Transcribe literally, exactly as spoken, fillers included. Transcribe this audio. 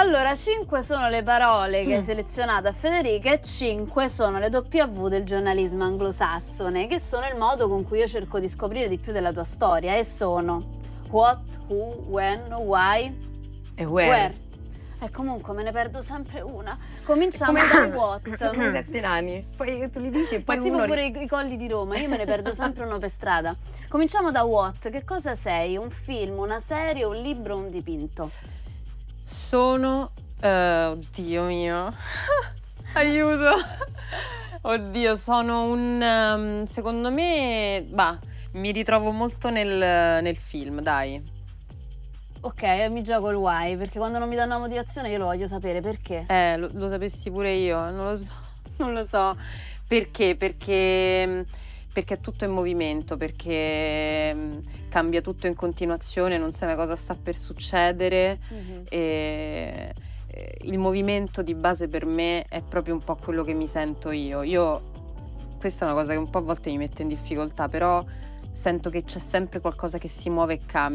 Allora, cinque sono le parole che hai Mm. selezionato a Federica e cinque sono le W del giornalismo anglosassone, che sono il modo con cui io cerco di scoprire di più della tua storia, e sono what, who, when, why, E where? E comunque me ne perdo sempre una. Cominciamo Come da what. Come sette nani. Poi tu li dici e poi Ma tipo uno... pure i, i colli di Roma, io me ne perdo sempre uno per strada. Cominciamo da what. Che cosa sei? Un film, una serie, un libro, un dipinto? Sono... eh, oddio mio. Aiuto. Oddio, sono un... um, secondo me... Bah, mi ritrovo molto nel, nel film, dai. Ok, mi gioco il why, perché quando non mi danno una motivazione io lo voglio sapere perché. Eh, lo, lo sapessi pure io, non lo so, non lo so. Perché? Perché, perché è tutto in movimento, perché mm, cambia tutto in continuazione, non sai mai cosa sta per succedere. Mhm. E, e il movimento di base per me è proprio un po' quello che mi sento io. Io, questa è una cosa che un po' a volte mi mette in difficoltà, però sento che c'è sempre qualcosa che si muove e cambia.